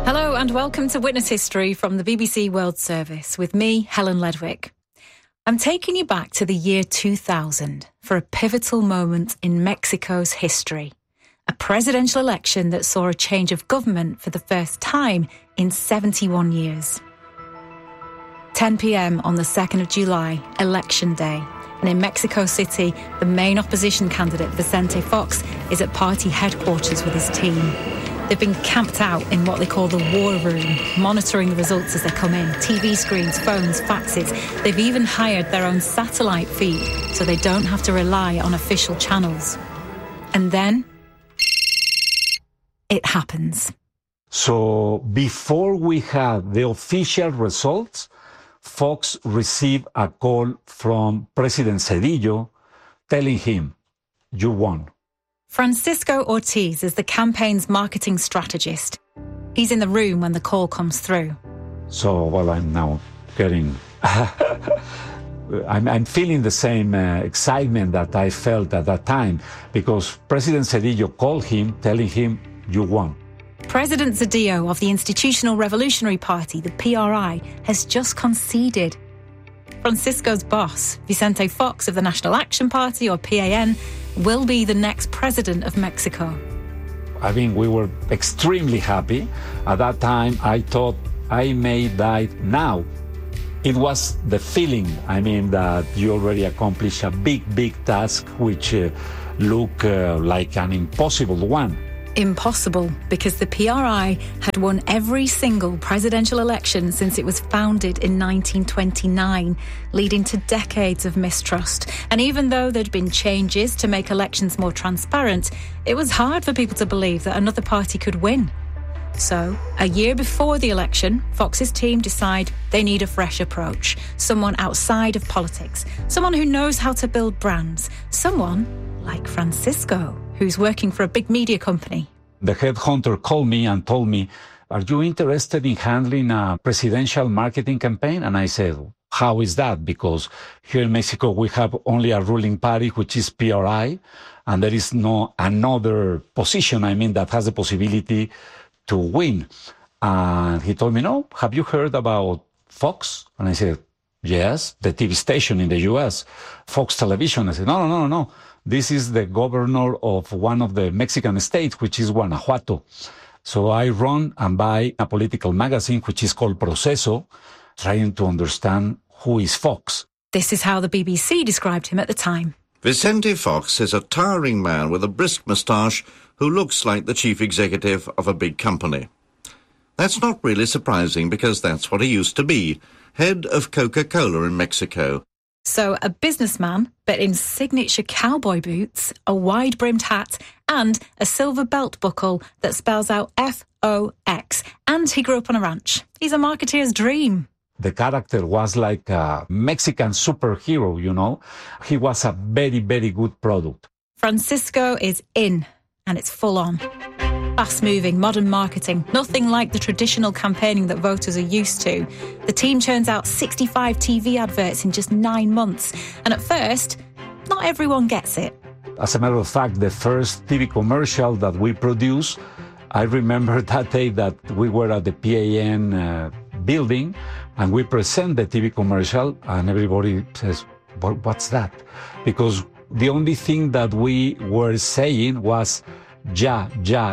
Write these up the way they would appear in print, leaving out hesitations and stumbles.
Hello and welcome to Witness History from the BBC World Service with me, Helen Ledwick. I'm taking you back to the year 2000 for a pivotal moment in Mexico's history. A presidential election that saw a change of government for the first time in 71 years. 10 p.m. on the 2nd of July, Election Day. And in Mexico City, the main opposition candidate, Vicente Fox, is at party headquarters with his team. They've been camped out in what they call the war room, monitoring the results as they come in. TV screens, phones, faxes. They've even hired their own satellite feed so they don't have to rely on official channels. And then it happens. So before we had the official results, Fox received a call from President Zedillo telling him, "You won." Francisco Ortiz is the campaign's marketing strategist. He's in the room when the call comes through. So, well, I'm now getting... I'm feeling the same excitement that I felt at that time because President Zedillo called him, telling him, "You won." President Zedillo of the Institutional Revolutionary Party, the PRI, has just conceded. Francisco's boss, Vicente Fox of the National Action Party, or PAN, will be the next president of Mexico. I mean, we were extremely happy. At that time, I thought I may die now. It was the feeling, that you already accomplished a big task, which looked like an impossible one. Impossible, because the PRI had won every single presidential election since it was founded in 1929, leading to decades of mistrust. And even though there'd been changes to make elections more transparent, it was hard for people to believe that another party could win. So, a year before the election, Fox's team decide they need a fresh approach, someone outside of politics, someone who knows how to build brands, someone like Francisco, who's working for a big media company. The headhunter called me and told me, "Are you interested in handling a presidential marketing campaign?" And I said, "How is that? Because here in Mexico, we have only a ruling party, which is PRI, and there is no another position, that has the possibility to win." And he told me, "No, have you heard about Fox?" And I said, "Yes, the TV station in the US, Fox Television." I said, No. This is the governor of one of the Mexican states, which is Guanajuato. So I run and buy a political magazine, which is called Proceso, trying to understand who is Fox. This is how the BBC described him at the time. Vicente Fox is a towering man with a brisk moustache who looks like the chief executive of a big company. That's not really surprising because that's what he used to be, head of Coca-Cola in Mexico. So a businessman, but in signature cowboy boots, a wide-brimmed hat, and a silver belt buckle that spells out F-O-X. And he grew up on a ranch. He's a marketeer's dream. The character was like a Mexican superhero, He was a very good product. Francisco is in, and it's full on. Fast-moving, modern marketing, nothing like the traditional campaigning that voters are used to. The team churns out 65 TV adverts in just 9 months. And at first, not everyone gets it. As a matter of fact, the first TV commercial that we produced, I remember that day that we were at the PAN building and we present the TV commercial and everybody says, "What's that?" Because the only thing that we were saying was, "Ya,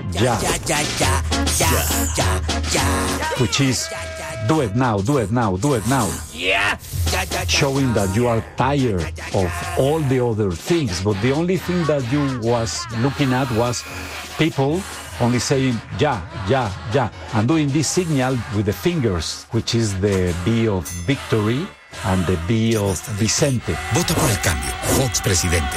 which is do it now. Yeah. Showing that you are tired of all the other things, but the only thing that you was looking at was people only saying ya, and doing this signal with the fingers, which is the V of victory and the V of Vicente. Vota por el cambio. Fox presidente.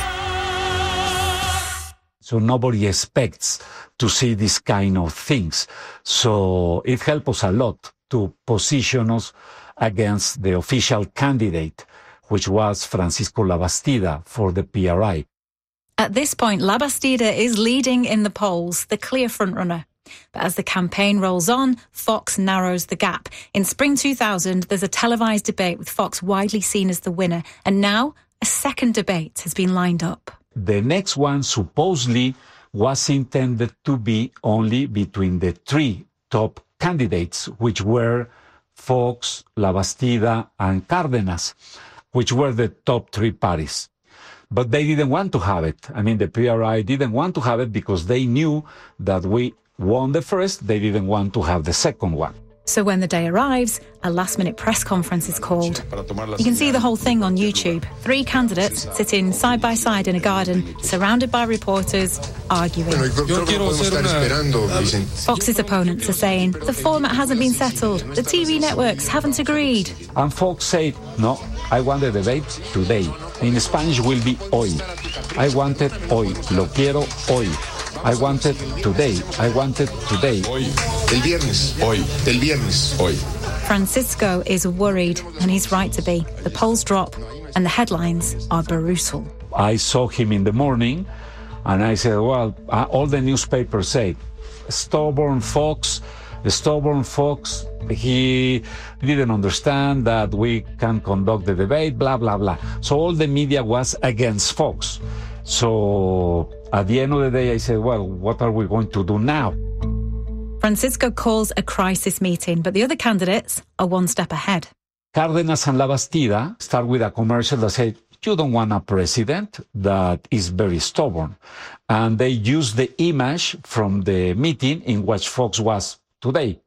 So nobody expects to see this kind of things. So it helps us a lot to position us against the official candidate, which was Francisco Labastida for the PRI. At this point, Labastida is leading in the polls, the clear frontrunner. But as the campaign rolls on, Fox narrows the gap. In spring 2000, there's a televised debate with Fox widely seen as the winner. And now, a second debate has been lined up. The next one supposedly was intended to be only between the three top candidates, which were Fox, La Bastida, and Cárdenas, which were the top three parties. But they didn't want to have it. I mean, the PRI didn't want to have it because they knew that we won the first. They didn't want to have the second one. So when the day arrives, a last-minute press conference is called. You can see the whole thing on YouTube. 3 candidates sitting side by side in a garden, surrounded by reporters, arguing. Fox's opponents are saying, the format hasn't been settled, the TV networks haven't agreed. And Fox said, no, I want the debate today. In Spanish will be hoy. I want it hoy. Lo quiero hoy. I want it today. I want it today. Hoy. El viernes. Hoy. El viernes. Hoy. Francisco is worried, and he's right to be. The polls drop, and the headlines are brutal. I saw him in the morning, and I said, well, all the newspapers say, stubborn Fox, he didn't understand that we can conduct the debate, blah, blah, blah. So all the media was against Fox. So at the end of the day, I said, well, what are we going to do now? Francisco calls a crisis meeting, but the other candidates are one step ahead. Cárdenas and La Bastida start with a commercial that said, you don't want a president that is very stubborn. And they use the image from the meeting in which Fox was today.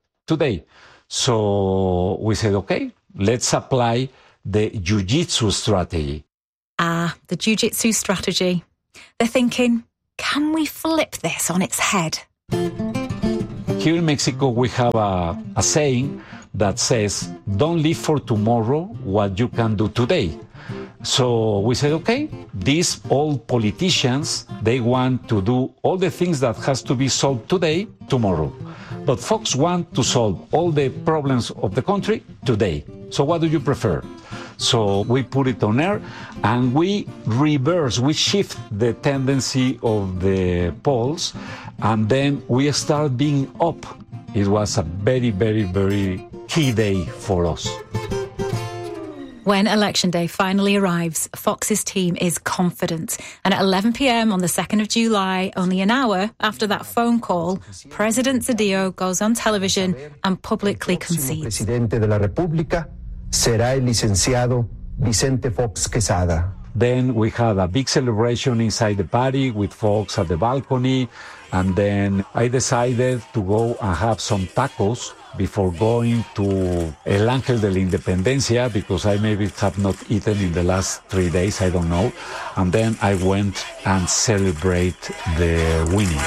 So we said, okay, let's apply the jiu-jitsu strategy. The jiu-jitsu strategy. They're thinking, can we flip this on its head? Here in Mexico, we have a saying that says, don't live for tomorrow what you can do today. So we said, okay, these old politicians, they want to do all the things that has to be solved today, tomorrow. But Fox want to solve all the problems of the country today. So what do you prefer? So we put it on air and we shift the tendency of the polls, and then we start being up. It was a very, very, very key day for us. When Election Day finally arrives, Fox's team is confident. And at 11 p.m. on the 2nd of July, only an hour after that phone call, President Zedillo goes on television and publicly concedes. Presidente de la República será el licenciado Vicente Fox Quesada. Then we had a big celebration inside the party with Fox at the balcony. And then I decided to go and have some tacos before going to El Ángel de la Independencia, because I maybe have not eaten in the last 3 days, I don't know. And then I went and celebrate the winning.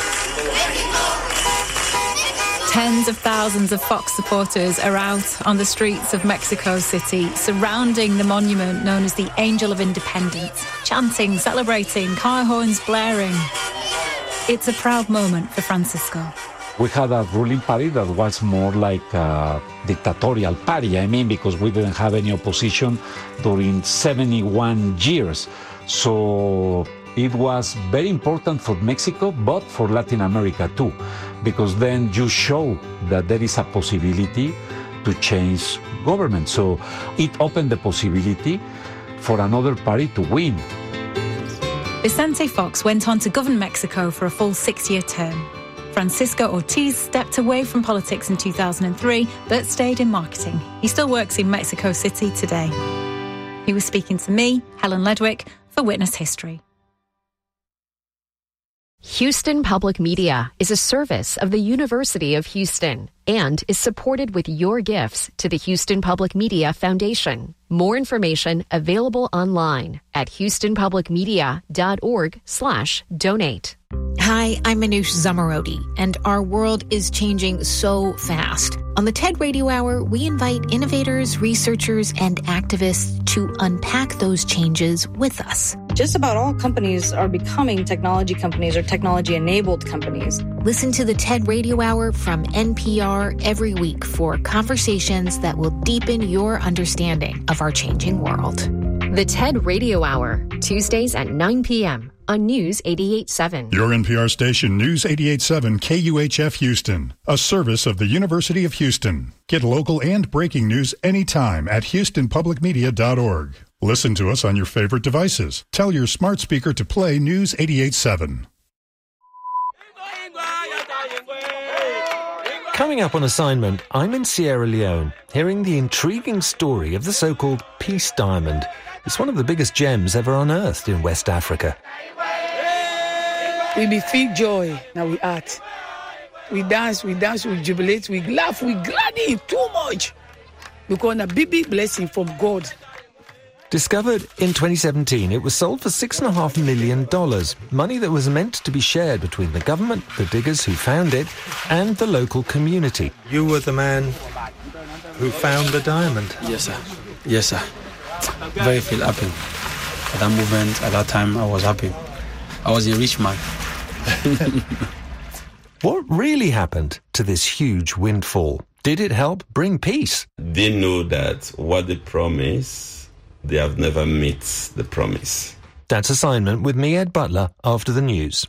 Tens of thousands of Fox supporters are out on the streets of Mexico City, surrounding the monument known as the Angel of Independence, chanting, celebrating, car horns blaring. It's a proud moment for Francisco. We had a ruling party that was more like a dictatorial party, because we didn't have any opposition during 71 years. So it was very important for Mexico, but for Latin America too, because then you show that there is a possibility to change government. So it opened the possibility for another party to win. Vicente Fox went on to govern Mexico for a full 6-year term. Francisco Ortiz stepped away from politics in 2003, but stayed in marketing. He still works in Mexico City today. He was speaking to me, Helen Ledwick, for Witness History. Houston Public Media is a service of the University of Houston and is supported with your gifts to the Houston Public Media Foundation. More information available online at houstonpublicmedia.org/donate. Hi, I'm Manoush Zamarodi, and our world is changing so fast. On the TED Radio Hour, we invite innovators, researchers, and activists to unpack those changes with us. Just about all companies are becoming technology companies or technology-enabled companies. Listen to the TED Radio Hour from NPR every week for conversations that will deepen your understanding of our changing world. The TED Radio Hour, Tuesdays at 9 p.m. on News 88.7. Your NPR station, News 88.7 KUHF Houston, a service of the University of Houston. Get local and breaking news anytime at houstonpublicmedia.org. Listen to us on your favorite devices. Tell your smart speaker to play News 88.7. Coming up on Assignment, I'm in Sierra Leone, hearing the intriguing story of the so-called Peace Diamond. It's one of the biggest gems ever unearthed in West Africa. We feel joy, now we act. We dance, we jubilate, we laugh, we gladden too much. Because a big blessing from God. Discovered in 2017, it was sold for $6.5 million, money that was meant to be shared between the government, the diggers who found it, and the local community. You were the man who found the diamond? Yes, sir. Yes, sir. Very feel happy. At that moment, at that time, I was happy. I was a rich man. What really happened to this huge windfall? Did it help bring peace? They know that what they promise, they have never met the promise. That's Assignment with me, Ed Butler, after the news.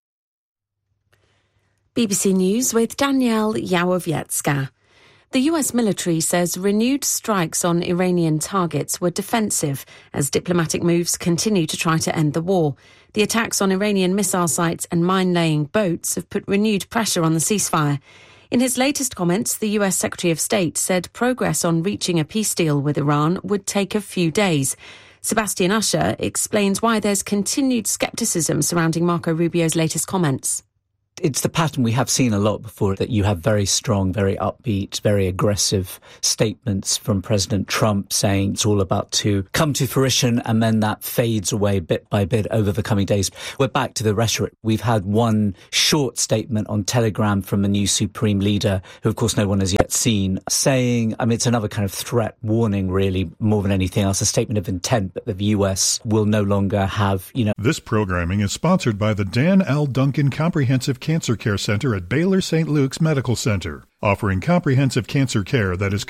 BBC News with Danielle Yawowiecka. The US military says renewed strikes on Iranian targets were defensive as diplomatic moves continue to try to end the war. The attacks on Iranian missile sites and mine-laying boats have put renewed pressure on the ceasefire. In his latest comments, the US Secretary of State said progress on reaching a peace deal with Iran would take a few days. Sebastian Usher explains why there's continued scepticism surrounding Marco Rubio's latest comments. It's the pattern we have seen a lot before, that you have very strong, very upbeat, very aggressive statements from President Trump saying it's all about to come to fruition, and then that fades away bit by bit over the coming days. We're back to the rhetoric. We've had one short statement on Telegram from the new Supreme Leader, who of course no one has yet seen, saying, it's another kind of threat warning really, more than anything else, a statement of intent that the US will no longer have, This programming is sponsored by the Dan L. Duncan Comprehensive Cancer Care Center at Baylor St. Luke's Medical Center, offering comprehensive cancer care that is